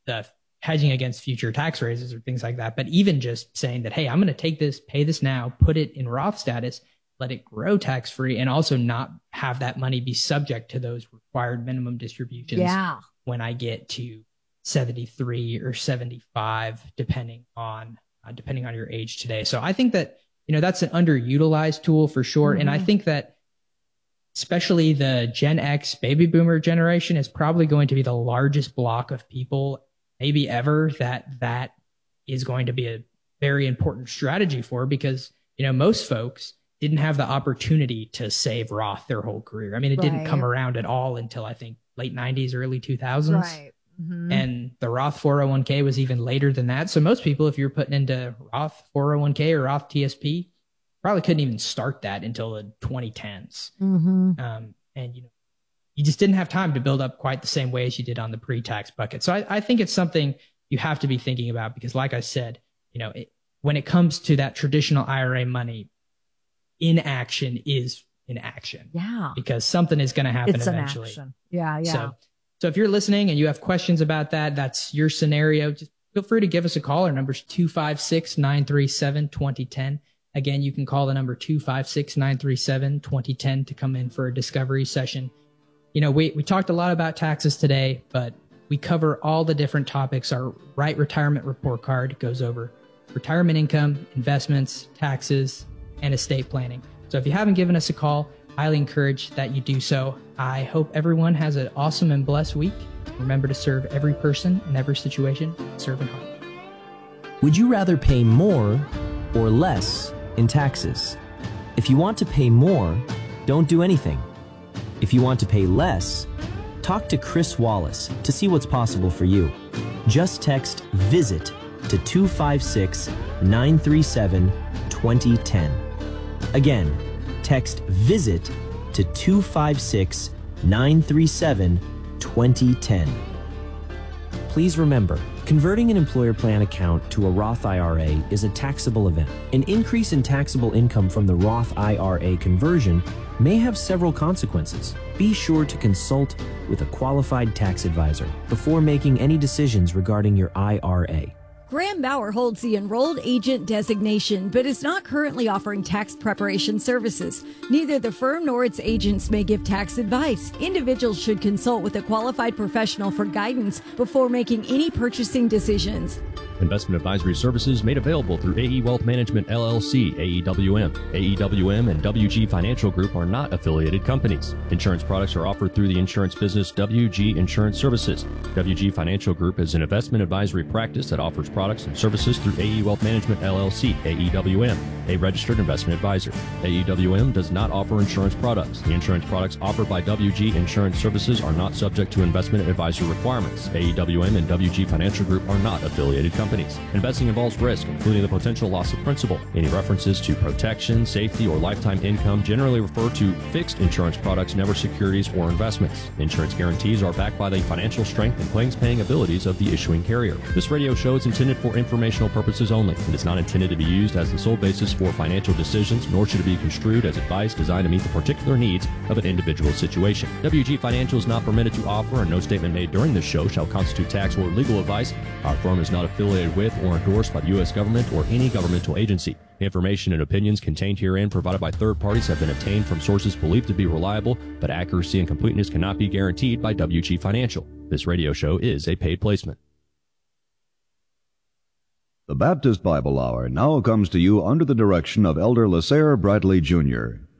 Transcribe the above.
the hedging against future tax raises or things like that. But even just saying that, hey, I'm going to take this, pay this now, put it in Roth status, let it grow tax free, and also not have that money be subject to those required minimum distributions when I get to 73 or 75, depending on your age today. So I think that, that's an underutilized tool for sure. And I think that especially the Gen X baby boomer generation is probably going to be the largest block of people maybe ever that is going to be a very important strategy for, because, most folks didn't have the opportunity to save Roth their whole career. I mean, it didn't come around at all until I think late 90s, early 2000s. Right. Mm-hmm. And the Roth 401k was even later than that. So most people, if you're putting into Roth 401k or Roth TSP, probably couldn't even start that until the 2010s. Mm-hmm. And, you just didn't have time to build up quite the same way as you did on the pre-tax bucket. So I think it's something you have to be thinking about, because like I said, when it comes to that traditional IRA money, inaction is inaction. Yeah. Because something is going to happen eventually. Action. Yeah. So if you're listening and you have questions about that, that's your scenario, just feel free to give us a call. Our number's 256-937-2010. Again, you can call the number 256-937-2010 to come in for a discovery session. We talked a lot about taxes today, but we cover all the different topics. Our Right Retirement Report Card goes over retirement income, investments, taxes, and estate planning. So if you haven't given us a call, highly encourage that you do so. I hope everyone has an awesome and blessed week. Remember to serve every person in every situation, serve in heart. Would you rather pay more or less in taxes? If you want to pay more, don't do anything. If you want to pay less, talk to Chris Wallace to see what's possible for you. Just text VISIT to 256-937-2010. Again, text VISIT to 256-937-2010. Please remember, converting an employer plan account to a Roth IRA is a taxable event. An increase in taxable income from the Roth IRA conversion may have several consequences. Be sure to consult with a qualified tax advisor before making any decisions regarding your IRA. Graham Bauer holds the enrolled agent designation, but is not currently offering tax preparation services. Neither the firm nor its agents may give tax advice. Individuals should consult with a qualified professional for guidance before making any purchasing decisions. Investment advisory services made available through AE Wealth Management LLC, AEWM. AEWM and WG Financial Group are not affiliated companies. Insurance products are offered through the insurance business WG Insurance Services. WG Financial Group is an investment advisory practice that offers products and services through AE Wealth Management LLC, AEWM, a registered investment advisor. AEWM does not offer insurance products. The insurance products offered by WG Insurance Services are not subject to investment advisory requirements. AEWM and WG Financial Group are not affiliated companies. Investing involves risk, including the potential loss of principal. Any references to protection, safety, or lifetime income generally refer to fixed insurance products, never securities or investments. Insurance guarantees are backed by the financial strength and claims-paying abilities of the issuing carrier. This radio show is intended for informational purposes only and is not intended to be used as the sole basis for financial decisions, nor should it be construed as advice designed to meet the particular needs of an individual situation. WG Financial is not permitted to offer, and no statement made during this show shall constitute tax or legal advice. Our firm is not affiliated with or endorsed by the U.S. government or any governmental agency. Information and opinions contained herein provided by third parties have been obtained from sources believed to be reliable, but accuracy and completeness cannot be guaranteed by WG Financial. This radio show is a paid placement. The Baptist Bible Hour now comes to you under the direction of Elder LaSair Bradley Jr.